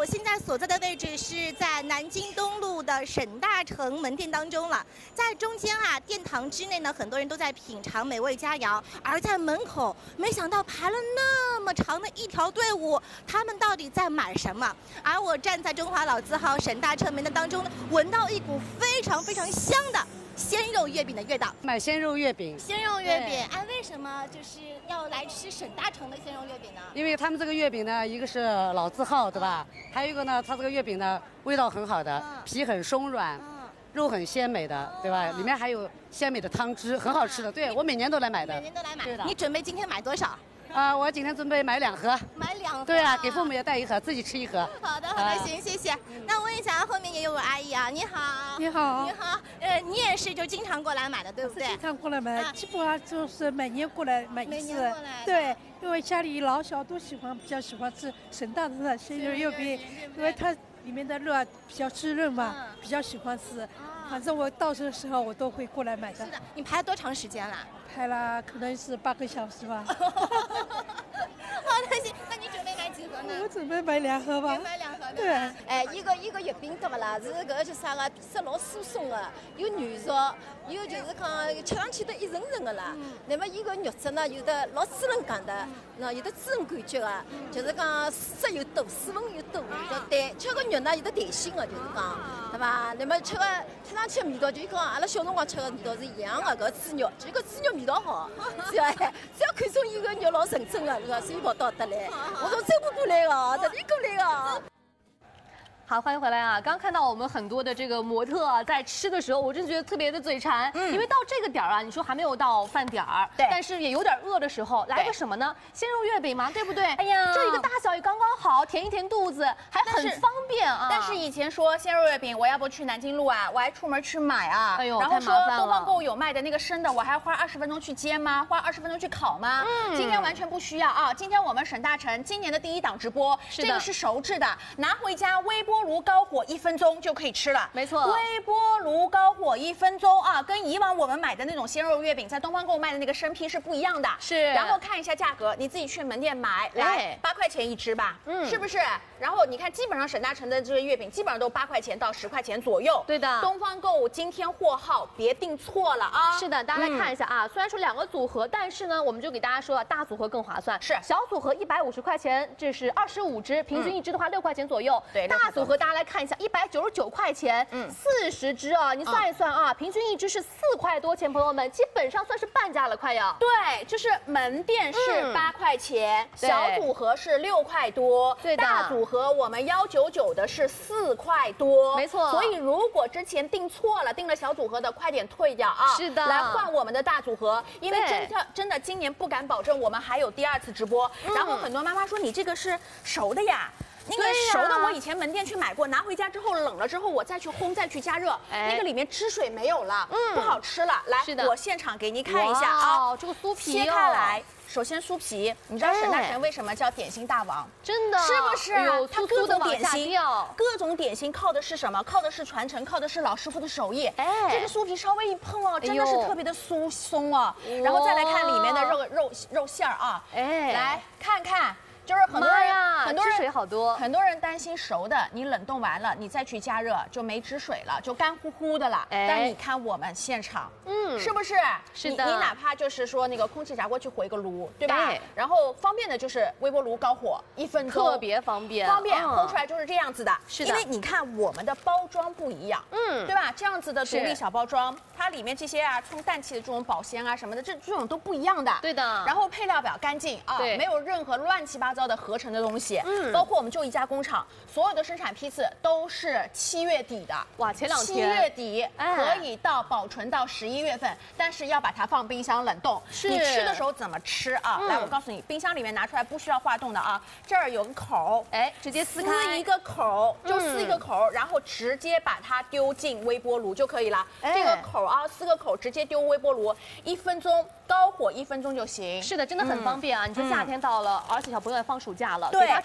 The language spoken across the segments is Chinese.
我现在所在的位置是在南京东路的沈大成门店当中了。在中间啊，殿堂之内呢，很多人都在品尝美味佳肴，而在门口，没想到排了那么长的一条队伍，他们到底在买什么？而我站在中华老字号沈大成门的当中呢，闻到一股非常香的鲜肉月饼的味道。 买鲜肉月饼， 鲜肉月饼，哎，为什么就是要来吃沈大成的鲜肉月饼呢？ 因为他们这个月饼呢，一个是老字号，对吧？还有一个呢，它这个月饼呢，味道很好的，皮很松软，肉很鲜美的，对吧？里面还有鲜美的汤汁，很好吃的。对，我每年都来买的。 每年都来买。 对的。 你准备今天买多少？ 我今天准备买2盒。 买2盒。 对啊，给父母也带1盒，自己吃1盒。 好的，行，谢谢。那我问一下，后面也有位阿姨啊，你好。 你好。 你好，你也是就经常过来买的，对不对？ 经常过来买，基本上就是每年过来买一次。对，因为家里老小都比较喜欢吃沈大成的鲜肉月饼，因为它里面的肉比较滋润嘛，比较喜欢吃。反正我到这的时候我都会过来买的。 是的，你排了多长时间了？ 排了可能是8个小时吧。 好的，行，那你准备买几盒呢？ 我准备买2盒吧。 买2盒。 对。 哎，一个月饼对不啦？是搿个叫啥个？皮质老酥松的，有软熟，有就是讲吃上去都一层层的啦。那么伊个肉质呢，有的老滋润感的，那有的滋润感觉的，就是讲水质又多，水分又多，叫弹。吃个肉呢有的弹性的，就是讲，对吧？那么吃上去的味道，就跟阿拉小辰光吃的味道是一样的。搿猪肉，就搿猪肉味道好，只要看中伊个肉老纯正的，所以跑到得来。我从周部过来的，特地过来的。 好，欢迎回来啊！刚看到我们很多的这个模特啊，在吃的时候，我真觉得特别的嘴馋。因为到这个点儿啊，你说还没有到饭点儿， 对， 但是也有点饿的时候，来个什么呢？鲜肉月饼嘛，对不对？哎呀，这一个大小也刚刚好，填一填肚子，还很方便啊。 但是以前说鲜肉月饼，我要不去南京路啊，我还出门去买啊。 哎呦， 然后说东方购物有卖的那个生的，我还要花20分钟去煎吗？花20分钟去烤吗？今天完全不需要啊！今天我们沈大成今年的第1档直播，这个是熟制的，拿回家微波炉高火1分钟就可以吃了。 没错， 微波炉高火1分钟啊，跟以往我们买的那种鲜肉月饼，在东方购物卖的那个生坯是不一样的。 是， 然后看一下价格，你自己去门店买，来8块钱1只吧，是不是？然后你看，基本上沈大成的这个月饼，基本上都8块钱到10块钱左右。 对的， 东方购物今天货号别订错了啊！ 是的，大家来看一下啊，虽然说2个组合，但是呢，我们就给大家说啊，大组合更划算。 是， 小组合150块钱，这是25只，平均1只的话6块钱左右。 对， 大组合大家来看一下，199块钱，40只啊，你算一算啊，平均1只是4块多钱，朋友们，基本上算是半价了，快要。 对，就是门店是8块钱，小组合是6块多， 对的， 大组合我们199的是4块多， 没错。 所以如果之前订错了，订了小组合的，快点退掉啊！ 是的， 来换我们的大组合，因为真的今年不敢保证我们还有第2次直播。然后很多妈妈说你这个是熟的呀。那个熟的，我以前门店去买过，拿回家之后冷了之后，我再去烘，再去加热，那个里面汁水没有了，不好吃了。来，我现场给您看一下啊， 这个酥皮切开来。首先酥皮，你知道沈大成为什么叫点心大王？ 真的， 是不是？它各种点心，各种点心靠的是什么？靠的是传承，靠的是老师傅的手艺。这个酥皮稍微一碰哦，真的是特别的酥松哦。然后再来看里面的肉馅儿啊，来看看。就是很多人汁水好多， 很多人担心熟的，你冷冻完了，你再去加热就没汁水了，就干乎乎的了。但你看我们现场，是不是？ 是的。 你哪怕就是说那个空气炸锅去回个炉，对吧？然后方便的就是微波炉高火1分钟， 特别方便， 烘出来就是这样子的。 是的。 因为你看我们的包装不一样，对吧？这样子的独立小包装，它里面这些啊充氮气的这种保鲜啊什么的，这种都不一样的。 对的。 然后配料表干净啊，没有任何乱七八糟的合成的东西，包括我们就一家工厂，所有的生产批次都是7月底的。 哇，前2天 7月底可以保存到11月份，但是要把它放冰箱冷冻。你吃的时候怎么吃啊？来，我告诉你，冰箱里面拿出来不需要化冻的啊，这儿有个口， 直接撕开一个口，就撕一个口，然后直接把它丢进微波炉就可以了。这个口啊，撕个口直接丢微波炉，1分钟。高火1分钟就行。 是的，真的很方便啊！你说夏天到了，而且小朋友也放暑假了， 对， 给他准备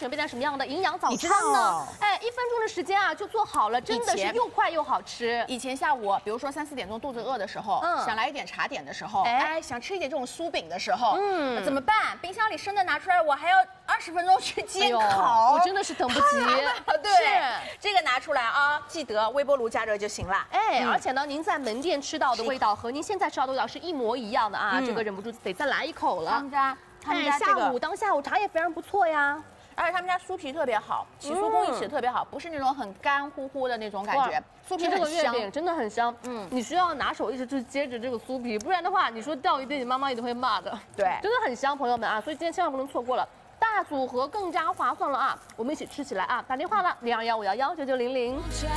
准备点什么样的营养早你知餐呢道？ 哎，1分钟的时间啊就做好了，真的是又快又好吃。 以前下午，比如说3、4点钟肚子饿的时候，想来一点茶点的时候，哎，想吃一点这种酥饼的时候，怎么办？冰箱里生的拿出来，我还要20分钟去煎烤， 我真的是等不及。 对，这个拿出来啊，记得微波炉加热就行了。 哎，而且呢，您在门店吃到的味道和您现在吃到的味道是一模一样的啊，这个忍不住得再来一口了。他们家当下午茶也非常不错呀。 而且他们家酥皮特别好，起酥工艺起的特别好，不是那种很干乎乎的那种感觉，酥皮这个很香， 月饼真的很香。你需要拿手一直去接着这个酥皮，不然的话，你说掉一地，你妈妈一定会骂的。 对， 真的很香，朋友们啊，所以今天千万不能错过了，大组合更加划算了啊！我们一起吃起来啊！打电话了，0215119900。